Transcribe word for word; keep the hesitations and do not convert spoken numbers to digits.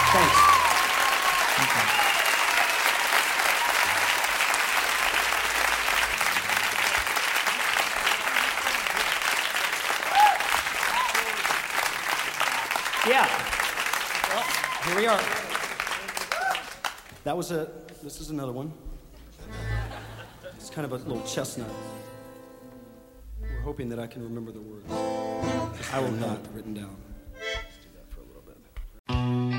Thanks. Yeah. Well, here we are. That was a, this is another one. It's kind of a little chestnut. We're hoping that I can remember the words. I will not written down.